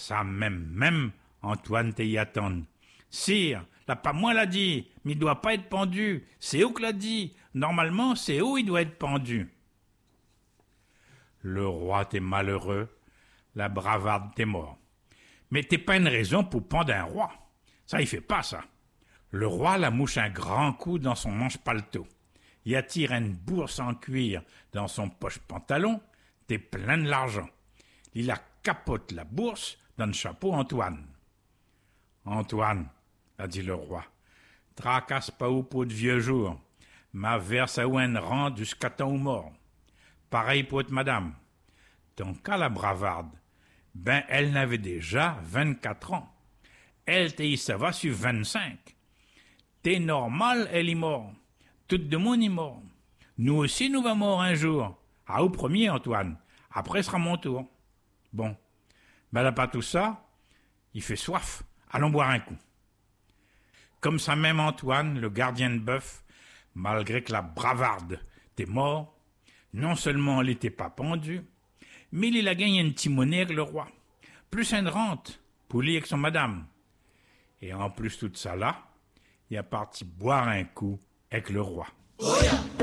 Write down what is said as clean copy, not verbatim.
Ça même, Antoine t'y attend. Sire, là pas moi l'a dit, mais il doit pas être pendu. C'est où que l'a dit. Normalement, c'est où il doit être pendu. Le roi t'es malheureux, la bravarde t'es mort. Mais t'es pas une raison pour pendre un roi. Ça, il fait pas ça. Le roi la mouche un grand coup dans son manche paletot. Il attire une bourse en cuir dans son poche pantalon, t'es plein de l'argent. Il la capote la bourse dans le chapeau Antoine. Antoine, a dit le roi, tracasse pas ou pour de vieux jours. Ma verse à ouen rend jusqu'à temps ou mort. Pareil pour être madame. Ton cas la bravarde, ben elle n'avait déjà 24 ans. Elle t'y ça va sur 25. T'es normal, elle est mort. Tout le monde est mort. Nous aussi, nous va mort un jour. Ah, au premier, Antoine. Après sera mon tour. Bon. Ben là, pas tout ça. Il fait soif. Allons boire un coup. Comme ça même Antoine, le gardien de bœuf, malgré que la bravarde t'es mort, non seulement il n'était pas pendu, mais il a gagné un petit monnaie avec le roi. Plus une rente pour lui avec son madame. Et en plus tout ça là, il est parti boire un coup avec le roi.